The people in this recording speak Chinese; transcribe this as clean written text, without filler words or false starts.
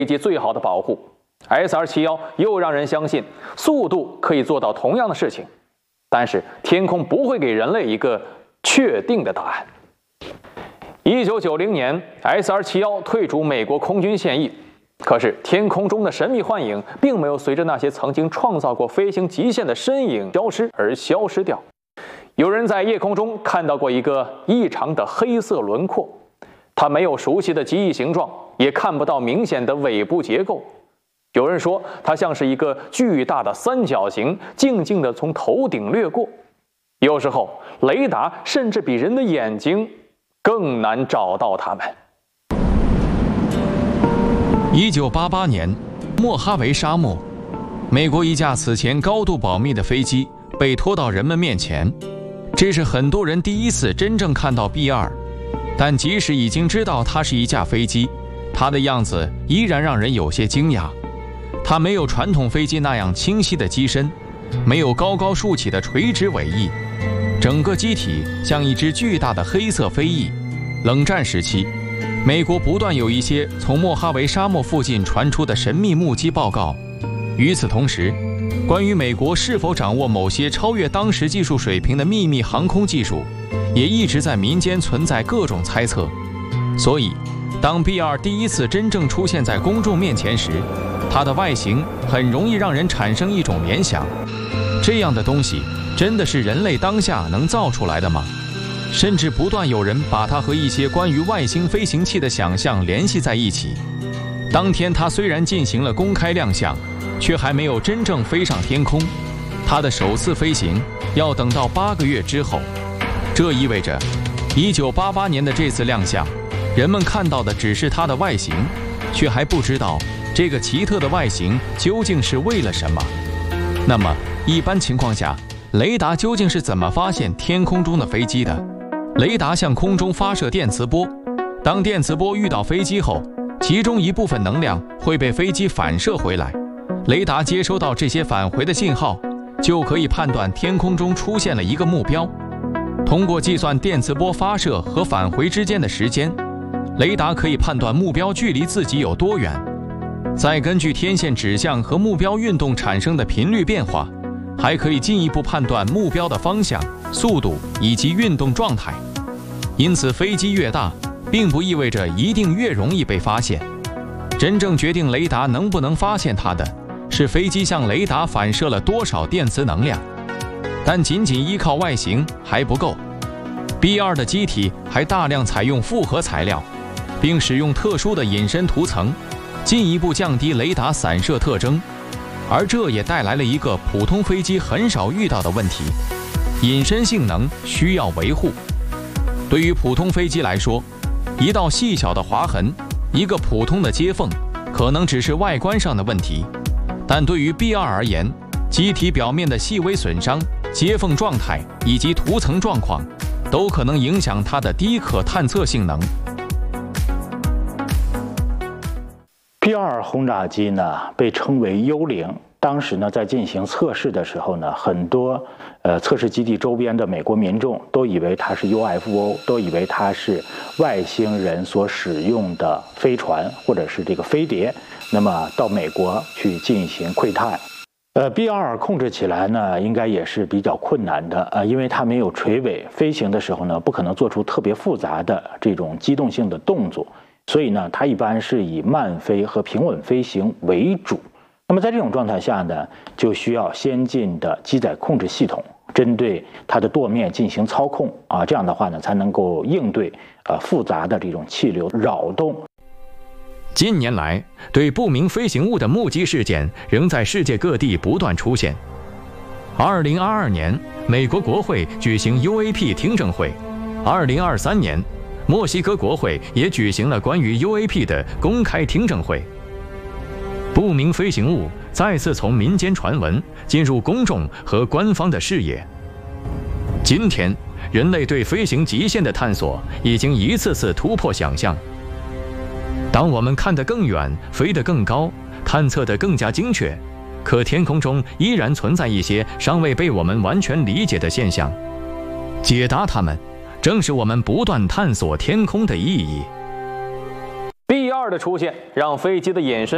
飞机最好的保护。SR-71又让人相信速度可以做到同样的事情，但是天空不会给人类一个确定的答案。1990年 ，SR-71退出美国空军现役，可是天空中的神秘幻影并没有随着那些曾经创造过飞行极限的身影消失掉。有人在夜空中看到过一个异常的黑色轮廓，它没有熟悉的机翼形状，也看不到明显的尾部结构。有人说，它像是一个巨大的三角形，静静地从头顶掠过。有时候，雷达甚至比人的眼睛更难找到它们。 1988年，莫哈维沙漠，美国一架此前高度保密的飞机被拖到人们面前。这是很多人第一次真正看到 B-2，但即使已经知道它是一架飞机，它的样子依然让人有些惊讶。它没有传统飞机那样清晰的机身，没有高高竖起的垂直尾翼，整个机体像一只巨大的黑色飞翼。冷战时期，美国不断有一些从莫哈维沙漠附近传出的神秘目击报告。与此同时，关于美国是否掌握某些超越当时技术水平的秘密航空技术，也一直在民间存在各种猜测。所以，当 B-2第一次真正出现在公众面前时，它的外形很容易让人产生一种联想：这样的东西真的是人类当下能造出来的吗？甚至不断有人把它和一些关于外星飞行器的想象联系在一起。当天，它虽然进行了公开亮相，却还没有真正飞上天空。它的首次飞行要等到8个月之后。这意味着，1988年的这次亮相，人们看到的只是它的外形，却还不知道这个奇特的外形究竟是为了什么。那么，一般情况下，雷达究竟是怎么发现天空中的飞机的？雷达向空中发射电磁波，当电磁波遇到飞机后，其中一部分能量会被飞机反射回来。雷达接收到这些返回的信号，就可以判断天空中出现了一个目标。通过计算电磁波发射和返回之间的时间，雷达可以判断目标距离自己有多远。再根据天线指向和目标运动产生的频率变化，还可以进一步判断目标的方向、速度以及运动状态。因此，飞机越大，并不意味着一定越容易被发现。真正决定雷达能不能发现它的，是飞机向雷达反射了多少电磁能量。但仅仅依靠外形还不够。B-2的机体还大量采用复合材料，并使用特殊的隐身涂层，进一步降低雷达散射特征。而这也带来了一个普通飞机很少遇到的问题：隐身性能需要维护。对于普通飞机来说，一道细小的划痕，一个普通的接缝，可能只是外观上的问题。但对于 B-2而言，机体表面的细微损伤、接缝状态以及涂层状况，都可能影响它的低可探测性能。 B-2轰炸机呢被称为幽灵。当时呢，在进行测试的时候呢，很多测试基地周边的美国民众都以为它是 UFO， 都以为它是外星人所使用的飞船或者是这个飞碟，那么到美国去进行窥探。B-2控制起来呢，应该也是比较困难的，因为它没有垂尾，飞行的时候呢，不可能做出特别复杂的这种机动性的动作，所以呢，它一般是以慢飞和平稳飞行为主。那么在这种状态下呢，就需要先进的机载控制系统，针对它的舵面进行操控啊，这样的话呢，才能够应对复杂的这种气流扰动。 近年来，对不明飞行物的目击事件仍在世界各地不断出现。2022年，美国国会举行 UAP 听证会；2023年，墨西哥国会也举行了关于 UAP 的公开听证会。不明飞行物再次从民间传闻进入公众和官方的视野。今天，人类对飞行极限的探索已经一次次突破想象。当我们看得更远，飞得更高，探测得更加精确，可天空中依然存在一些尚未被我们完全理解的现象。解答它们，正是我们不断探索天空的意义。 B-2的出现让飞机的隐身